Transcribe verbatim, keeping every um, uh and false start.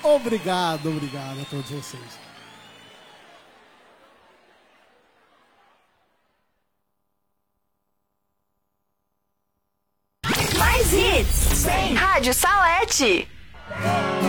Obrigado, obrigado a todos vocês. Mais hits, sem Rádio Salete.